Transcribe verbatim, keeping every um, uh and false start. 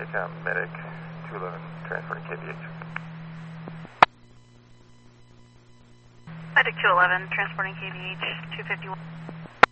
Intercom, medic, two eleven, transporting K V H. Medic two eleven, transporting K V H, two fifty-one.